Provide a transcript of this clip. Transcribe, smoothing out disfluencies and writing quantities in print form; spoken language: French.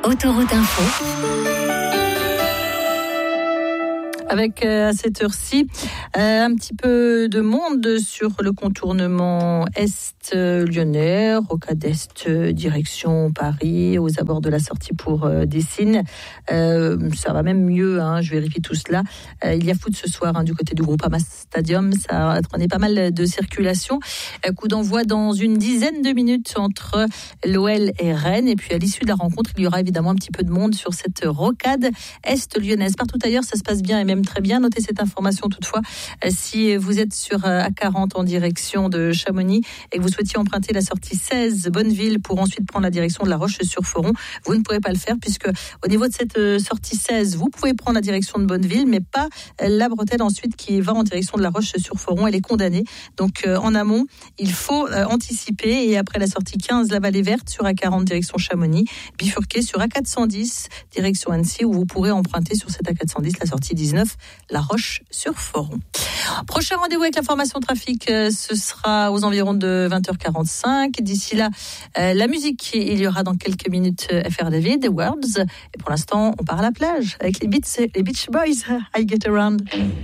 Autoroute Info. Avec à cette heure-ci un petit peu de monde sur le contournement est lyonnais, rocade est direction Paris, aux abords de la sortie pour Dessines. Ça va même mieux, je vérifie tout cela. Il y a foot ce soir du côté du Groupama Stadium, ça a traîné pas mal de circulation. Coup d'envoi dans une dizaine de minutes entre l'OL et Rennes. Et puis à l'issue de la rencontre, il y aura évidemment un petit peu de monde sur cette rocade est lyonnaise. Partout ailleurs, ça se passe bien et même très bien. Notez cette information toutefois, si vous êtes sur A40 en direction de Chamonix et que vous souhaitiez emprunter la sortie 16 Bonneville pour ensuite prendre la direction de La Roche-sur-Foron, vous ne pourrez pas le faire puisque au niveau de cette sortie 16, vous pouvez prendre la direction de Bonneville mais pas la bretelle ensuite qui va en direction de La Roche-sur-Foron, elle est condamnée. Donc en amont, il faut anticiper et après la sortie 15, la Vallée Verte sur A40 direction Chamonix, bifurquer sur A410 direction Annecy où vous pourrez emprunter sur cette A410 la sortie 19 La Roche-sur-Foron. Prochain rendez-vous avec l'information trafic, ce sera aux environs de 20h45. D'ici là, la musique, il y aura dans quelques minutes FR David, Words. Et pour l'instant, on part à la plage avec les Beach Boys, I Get Around.